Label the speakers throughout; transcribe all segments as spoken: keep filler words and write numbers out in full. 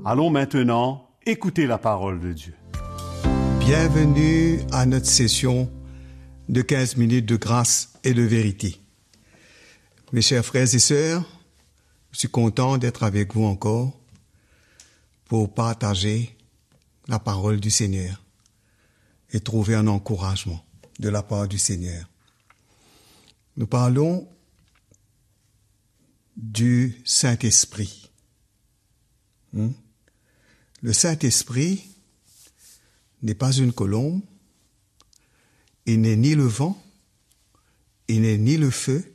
Speaker 1: Allons maintenant écouter la parole de Dieu.
Speaker 2: Bienvenue à notre session de quinze minutes de grâce et de vérité. Mes chers frères et sœurs, je suis content d'être avec vous encore pour partager la parole du Seigneur et trouver un encouragement de la part du Seigneur. Nous parlons du Saint-Esprit. Hmm? Le Saint-Esprit n'est pas une colombe, il n'est ni le vent, il n'est ni le feu,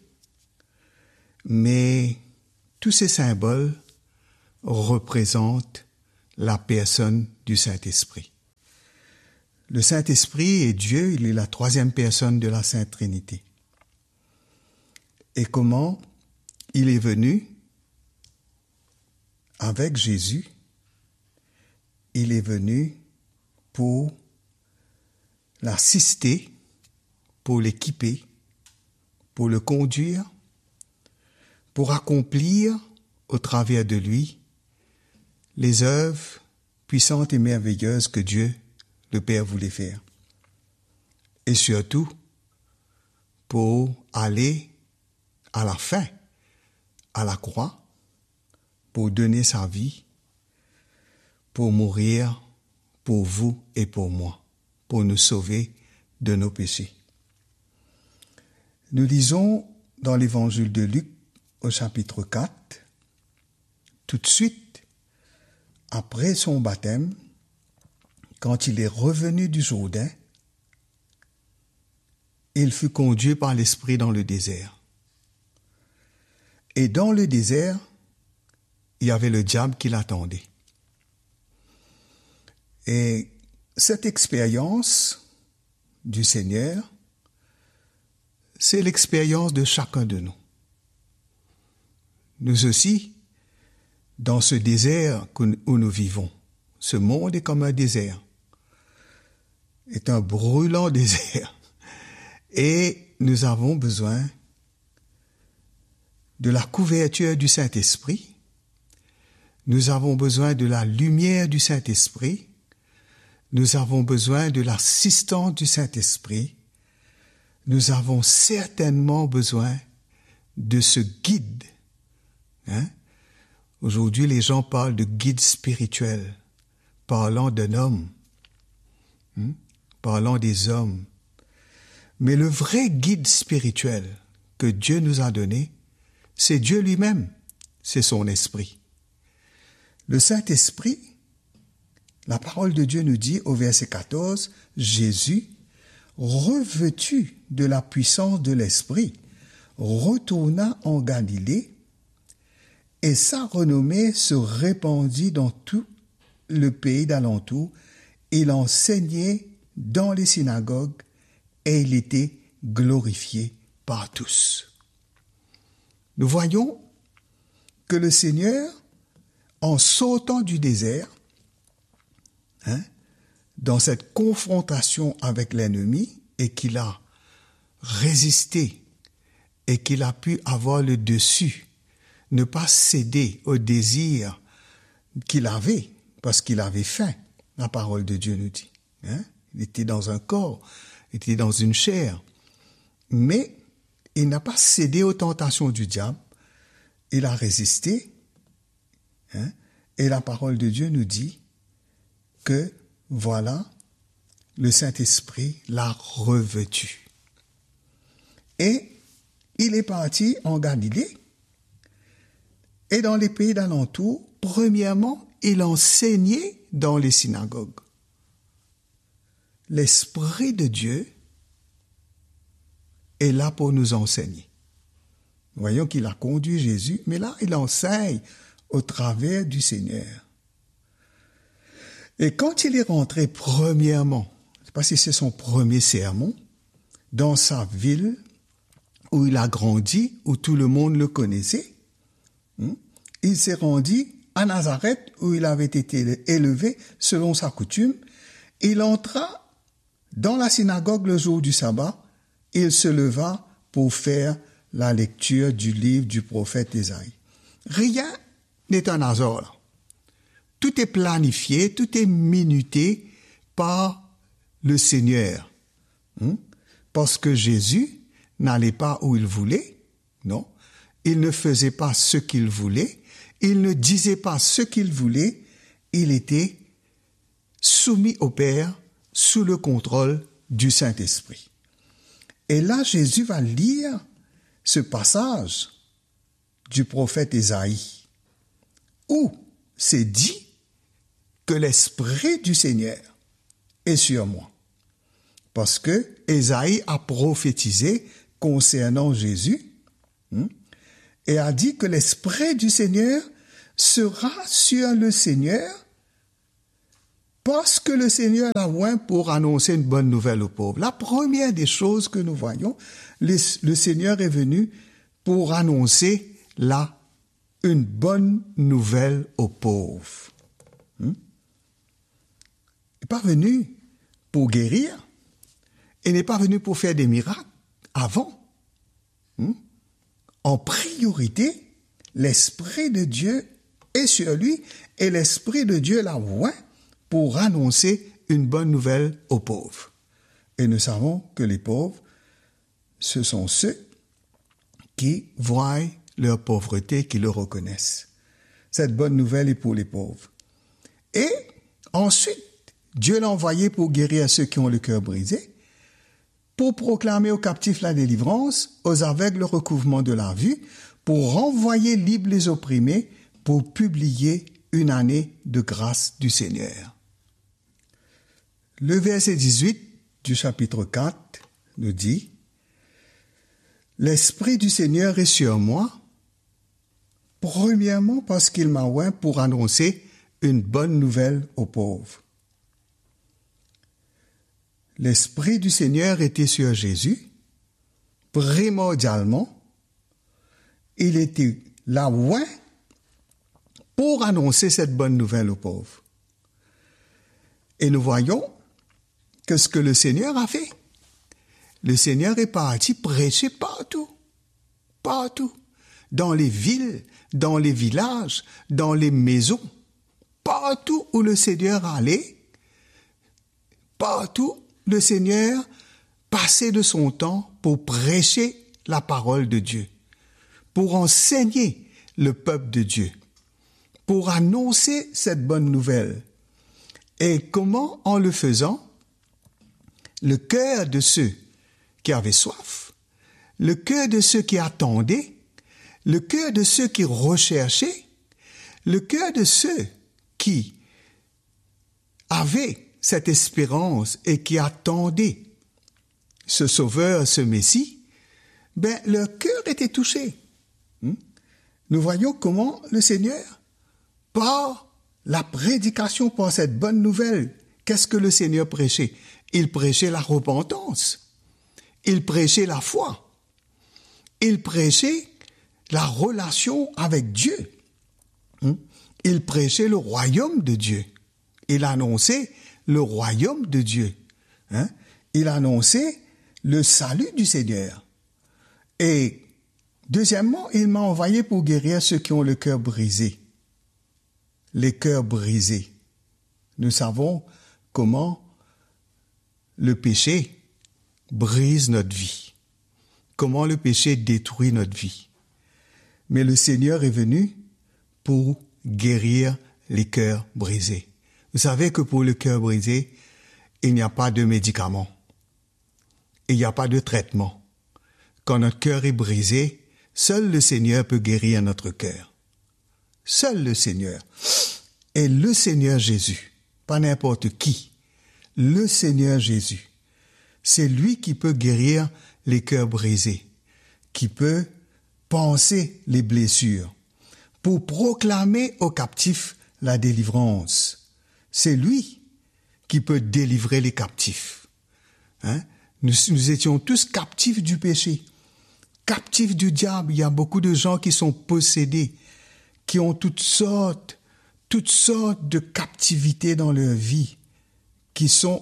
Speaker 2: mais tous ces symboles représentent la personne du Saint-Esprit. Le Saint-Esprit est Dieu, il est la troisième personne de la Sainte Trinité. Et comment il est venu avec Jésus, il est venu pour l'assister, pour l'équiper, pour le conduire, pour accomplir au travers de lui les œuvres puissantes et merveilleuses que Dieu, le Père, voulait faire. Et surtout, pour aller à la fin, à la croix, pour donner sa vie, pour mourir pour vous et pour moi, pour nous sauver de nos péchés. Nous lisons dans l'évangile de Luc au chapitre quatre, tout de suite après son baptême, quand il est revenu du Jourdain, il fut conduit par l'Esprit dans le désert. Et dans le désert, il y avait le diable qui l'attendait. Et cette expérience du Seigneur, c'est l'expérience de chacun de nous. Nous aussi, dans ce désert où nous vivons, ce monde est comme un désert, est un brûlant désert. Et nous avons besoin de la couverture du Saint-Esprit, nous avons besoin de la lumière du Saint-Esprit, nous avons besoin de l'assistance du Saint-Esprit, nous avons certainement besoin de ce guide. Hein? Aujourd'hui, les gens parlent de guide spirituel, parlant d'un homme, hein? Parlant des hommes. Mais le vrai guide spirituel que Dieu nous a donné, c'est Dieu lui-même, c'est son esprit. Le Saint-Esprit, la parole de Dieu nous dit au verset quatorze, Jésus, revêtu de la puissance de l'Esprit, retourna en Galilée et sa renommée se répandit dans tout le pays d'alentour. Il enseignait dans les synagogues et il était glorifié par tous. Nous voyons que le Seigneur, en sautant du désert, hein, dans cette confrontation avec l'ennemi, et qu'il a résisté, et qu'il a pu avoir le dessus, ne pas céder au désir qu'il avait, parce qu'il avait faim, la parole de Dieu nous dit. Hein? Il était dans un corps, il était dans une chair, mais il n'a pas cédé aux tentations du diable, il a résisté, hein? Et la parole de Dieu nous dit que, voilà, le Saint-Esprit l'a revêtu. Et il est parti en Galilée, et dans les pays d'alentour, premièrement, il enseignait dans les synagogues. L'Esprit de Dieu est là pour nous enseigner. Voyons qu'il a conduit Jésus, mais là, il enseigne au travers du Seigneur. Et quand il est rentré premièrement, je ne sais pas si c'est son premier sermon, dans sa ville où il a grandi, où tout le monde le connaissait, il s'est rendu à Nazareth où il avait été élevé selon sa coutume. Il entra dans la synagogue le jour du sabbat, il se leva pour faire la lecture du livre du prophète Ésaïe. Rien n'est un hasard là. Tout est planifié, tout est minuté par le Seigneur. Hein? Parce que Jésus n'allait pas où il voulait, non. Il ne faisait pas ce qu'il voulait, il ne disait pas ce qu'il voulait, il était soumis au Père sous le contrôle du Saint-Esprit. Et là, Jésus va lire ce passage du prophète Ésaïe, où c'est dit que l'Esprit du Seigneur est sur moi. Parce que Ésaïe a prophétisé concernant Jésus, hein, et a dit que l'Esprit du Seigneur sera sur le Seigneur parce que le Seigneur l'a oint pour annoncer une bonne nouvelle aux pauvres. La première des choses que nous voyons, le, le Seigneur est venu pour annoncer là une bonne nouvelle aux pauvres. Hmm? Il n'est pas venu pour guérir, il n'est pas venu pour faire des miracles avant. Hmm? En priorité, l'Esprit de Dieu est sur lui et l'Esprit de Dieu l'a oint pour annoncer une bonne nouvelle aux pauvres. Et nous savons que les pauvres, ce sont ceux qui voient leur pauvreté, qui le reconnaissent. Cette bonne nouvelle est pour les pauvres. Et ensuite, Dieu l'a envoyé pour guérir ceux qui ont le cœur brisé, pour proclamer aux captifs la délivrance, aux aveugles le recouvrement de la vue, pour renvoyer libres les opprimés, pour publier une année de grâce du Seigneur. Le verset dix-huit du chapitre quatre nous dit « L'Esprit du Seigneur est sur moi, premièrement parce qu'il m'a oint pour annoncer une bonne nouvelle aux pauvres. » L'Esprit du Seigneur était sur Jésus, primordialement, il était là oint pour annoncer cette bonne nouvelle aux pauvres. Et nous voyons que ce que le Seigneur a fait, le Seigneur est parti prêcher partout, partout, dans les villes, dans les villages, dans les maisons, partout où le Seigneur allait, partout le Seigneur passait de son temps pour prêcher la parole de Dieu, pour enseigner le peuple de Dieu, pour annoncer cette bonne nouvelle. Et comment, en le faisant, le cœur de ceux qui avaient soif, le cœur de ceux qui attendaient, le cœur de ceux qui recherchaient, le cœur de ceux qui avaient cette espérance et qui attendaient ce Sauveur, ce Messie, ben, leur cœur était touché. Nous voyons comment le Seigneur, par la prédication, par cette bonne nouvelle, qu'est-ce que le Seigneur prêchait? Il prêchait la repentance. Il prêchait la foi. Il prêchait la relation avec Dieu. Il prêchait le royaume de Dieu. Il annonçait le royaume de Dieu. Hein? Il annonçait le salut du Seigneur. Et deuxièmement, il m'a envoyé pour guérir ceux qui ont le cœur brisé. Les cœurs brisés. Nous savons comment le péché brise notre vie. Comment le péché détruit notre vie. Mais le Seigneur est venu pour guérir les cœurs brisés. Vous savez que pour le cœur brisé, il n'y a pas de médicament. Il n'y a pas de traitement. Quand notre cœur est brisé, seul le Seigneur peut guérir notre cœur. Seul le Seigneur. Et le Seigneur Jésus, pas n'importe qui, le Seigneur Jésus, c'est lui qui peut guérir les cœurs brisés, qui peut panser les blessures, pour proclamer aux captifs la délivrance. C'est lui qui peut délivrer les captifs. Hein? Nous, nous étions tous captifs du péché, captifs du diable. Il y a beaucoup de gens qui sont possédés, qui ont toutes sortes, toutes sortes de captivités dans leur vie, qui sont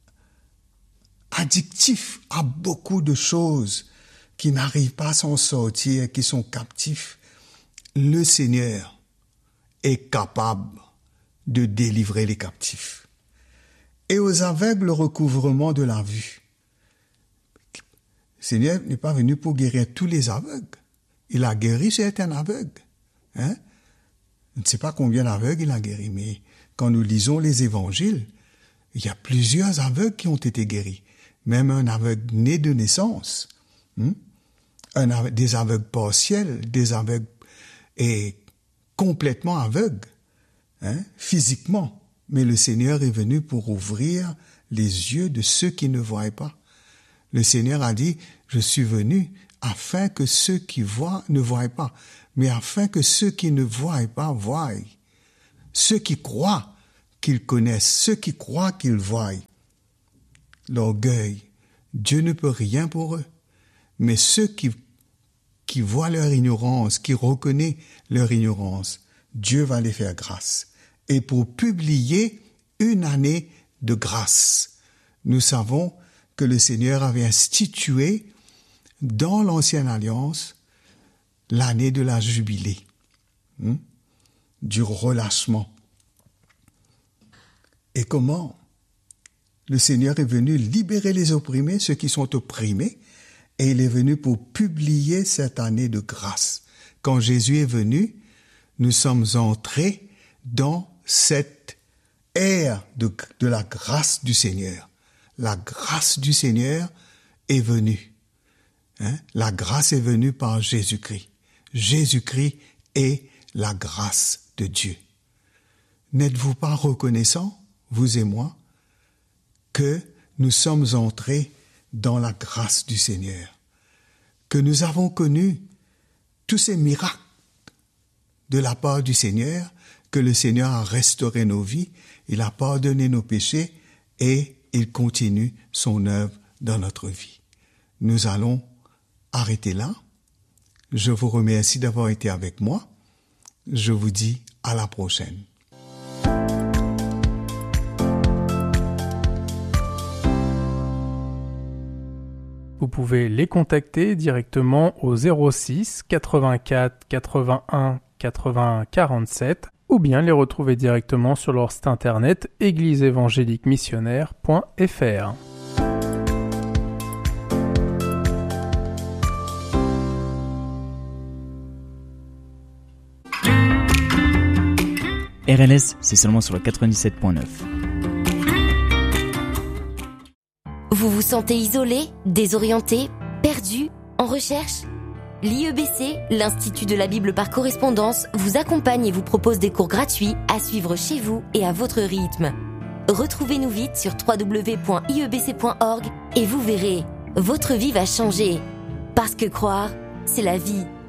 Speaker 2: addictifs à beaucoup de choses, qui n'arrivent pas à s'en sortir, qui sont captifs. Le Seigneur est capable de délivrer les captifs. Et aux aveugles, le recouvrement de la vue. Le Seigneur n'est pas venu pour guérir tous les aveugles. Il a guéri certains aveugles. Hein? Je ne sais pas combien d'aveugles il a guéri, mais quand nous lisons les évangiles, il y a plusieurs aveugles qui ont été guéris. Même un aveugle né de naissance. Hein? Un aveugle, des aveugles partiels, des aveugles et complètement aveugles, hein? Physiquement. Mais le Seigneur est venu pour ouvrir les yeux de ceux qui ne voient pas. Le Seigneur a dit, je suis venu afin que ceux qui voient ne voient pas, mais afin que ceux qui ne voient pas voient. Ceux qui croient qu'ils connaissent, ceux qui croient qu'ils voient. L'orgueil, Dieu ne peut rien pour eux. Mais ceux qui, qui voient leur ignorance, qui reconnaissent leur ignorance, Dieu va les faire grâce. Et pour publier une année de grâce, nous savons que le Seigneur avait institué dans l'Ancienne Alliance l'année de la Jubilée, hein, du relâchement. Et comment le Seigneur est venu libérer les opprimés, ceux qui sont opprimés, et il est venu pour publier cette année de grâce. Quand Jésus est venu, nous sommes entrés dans cette ère de, de la grâce du Seigneur. La grâce du Seigneur est venue. Hein? La grâce est venue par Jésus-Christ. Jésus-Christ est la grâce de Dieu. N'êtes-vous pas reconnaissants, vous et moi, que nous sommes entrés dans la grâce du Seigneur, que nous avons connu tous ces miracles de la part du Seigneur, que le Seigneur a restauré nos vies, il a pardonné nos péchés et il continue son œuvre dans notre vie. Nous allons arrêter là. Je vous remercie d'avoir été avec moi. Je vous dis à la prochaine.
Speaker 3: Vous pouvez les contacter directement au zéro six quatre-vingt-quatre quatre-vingt-un quatre-vingts quarante-sept ou bien les retrouver directement sur leur site internet église évangélique missionnaire point f r.
Speaker 4: R L S, c'est seulement sur le quatre-vingt-dix-sept point neuf.
Speaker 5: Vous vous sentez isolé, désorienté, perdu, en recherche ? L'I E B C, l'Institut de la Bible par correspondance, vous accompagne et vous propose des cours gratuits à suivre chez vous et à votre rythme. Retrouvez-nous vite sur w w w point i e b c point org et vous verrez, votre vie va changer. Parce que croire, c'est la vie.